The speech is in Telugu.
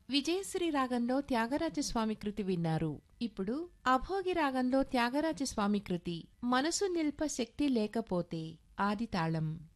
విజయశ్రీ రాగంలో త్యాగరాజస్వామి కృతి విన్నారు. ఇప్పుడు అభోగి రాగంలో త్యాగరాజస్వామి కృతి మనసు నిల్ప శక్తి లేకపోతే ఆదితాళం.